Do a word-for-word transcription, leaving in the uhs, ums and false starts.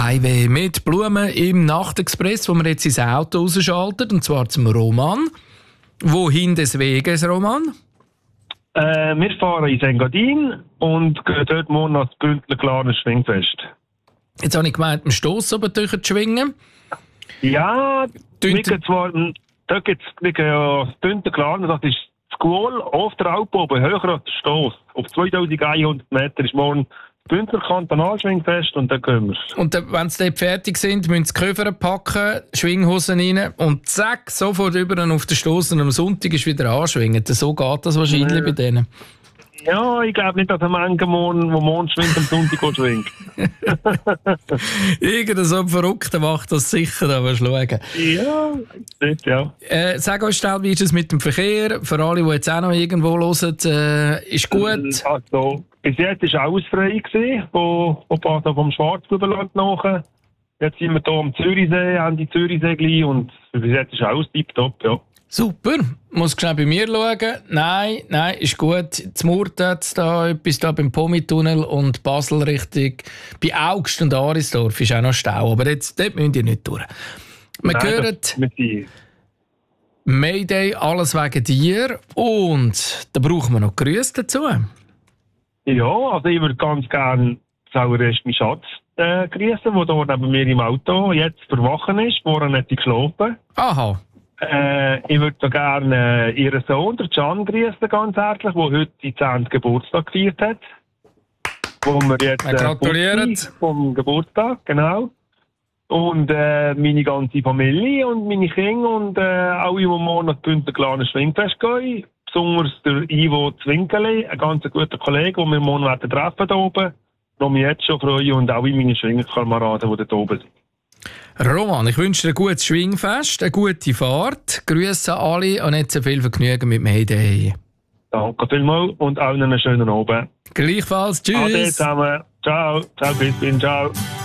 Heimweh mit Blumen im Nachtexpress, wo wir jetzt ins Auto rausschalten, und zwar zum Roman. Wohin des Weges, Roman? Äh, wir fahren in Engadin und gehen dort morgen ans Bündner Glarner Schwingfest. Jetzt habe ich gemeint, im Stoss oben durch zu schwingen. Ja, Dünte- wir gehen zwar, da gibt es ja das Bündner Glarner, das ist das Goal auf der Alp oben, höher als der Stoss. Auf zweitausendeinhundert Meter ist morgen das Bündner Kantonalschwingfest und dann gehen wir. Und dann, wenn sie dort fertig sind, müssen sie die Koffer packen, Schwinghosen rein und zack, sofort über auf den Stoss und am Sonntag ist wieder anschwingen. So geht das wahrscheinlich Ja. bei denen. Ja, ich glaube nicht, dass ein Menge morgen, wo morgen schwingt, am Sonntag auch schwingt. Irgendein so ein Verrückter macht das sicher, aber schauen. Ja, nicht, ja. Äh, sag uns schnell, wie ist es mit dem Verkehr? Für alle, die jetzt auch noch irgendwo hören, äh, ist gut? Also, bis jetzt war alles frei gewesen, wo, wo Basel vom Schwarzbubenland nachher. Jetzt sind wir hier am Zürichsee, haben die Zürichsee gleich und bis jetzt ist alles tipptopp, ja. Super. Muss schnell bei mir schauen. Nein, nein, ist gut. Zum Murten hat es da etwas da beim Pomitunnel und Basel richtig. Bei Augst und Arisdorf ist auch noch Stau. Aber jetzt, dort müsst ihr nicht durch. Wir Nein, hören das mit die- Mayday, alles wegen dir. Und da brauchen wir noch Grüße dazu. Ja, also ich würde ganz gerne zuallererst meinen Schatz äh, grüßen, der hier neben mir im Auto jetzt verwachen ist, wo er nicht geschlafen. Aha. Äh, ich würde so gerne äh, ihren Sohn, der Can, grüßen, ganz herzlich, der heute seinen zehnten Geburtstag gefeiert hat. Wo wir jetzt Wir gratulieren. Putzi vom Geburtstag, genau. Und äh, meine ganze Familie und meine Kinder und äh, alle, die morgen nach Bündner Glarner Schwingfest gehen. Besonders der Ivo Zwinkeli, ein ganz guter Kollege, den wir morgen werden treffen hier oben. Ich mich jetzt schon freuen und auch meine Schwingerkameraden, die dort oben sind. Roman, ich wünsche dir ein gutes Schwingfest, eine gute Fahrt. Grüße an alle und nicht so viel Vergnügen mit Mayday. Danke vielmals und allen einen schönen Abend. Gleichfalls. Tschüss. Ade zusammen. Ciao. Ciao, Crispin. Ciao.